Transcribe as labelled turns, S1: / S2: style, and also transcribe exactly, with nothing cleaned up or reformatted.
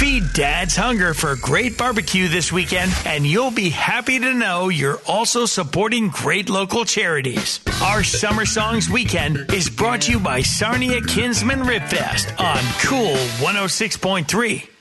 S1: Feed Dad's hunger for great barbecue this weekend, and you'll be happy to know you're also supporting great local charities. Our Summer Songs Weekend is brought to you by Sarnia Kinsman Rib Fest on Cool one oh six point three.